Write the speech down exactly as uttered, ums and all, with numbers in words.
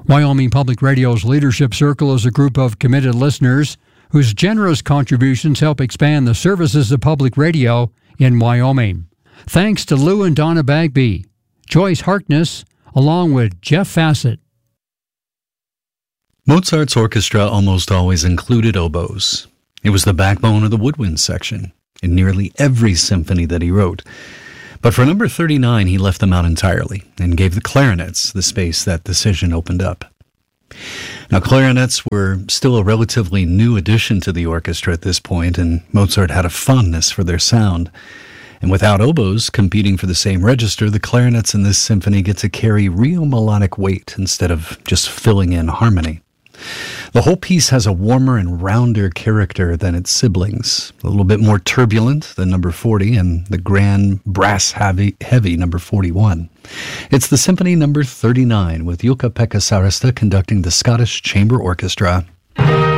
Wyoming Public Radio's Leadership Circle is a group of committed listeners whose generous contributions help expand the services of public radio in Wyoming. Thanks to Lou and Donna Bagby, Joyce Harkness, along with Jeff Fassett. Mozart's orchestra almost always included oboes. It was the backbone of the woodwind section in nearly every symphony that he wrote. But for number thirty-nine, he left them out entirely and gave the clarinets the space that decision opened up. Now, clarinets were still a relatively new addition to the orchestra at this point, and Mozart had a fondness for their sound. And without oboes competing for the same register, the clarinets in this symphony get to carry real melodic weight instead of just filling in harmony. The whole piece has a warmer and rounder character than its siblings, a little bit more turbulent than number forty and the grand brass-heavy heavy number forty-one. It's the Symphony number thirty-nine with Jukka-Pekka Saarista conducting the Scottish Chamber Orchestra.